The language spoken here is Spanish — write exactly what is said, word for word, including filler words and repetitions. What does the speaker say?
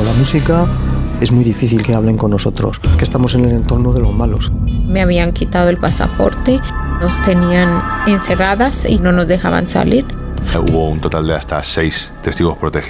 la música es muy difícil que hablen con nosotros, que estamos en el entorno de los malos. Me habían quitado el pasaporte, nos tenían encerradas y no nos dejaban salir. Hubo un total de hasta seis testigos protegidos.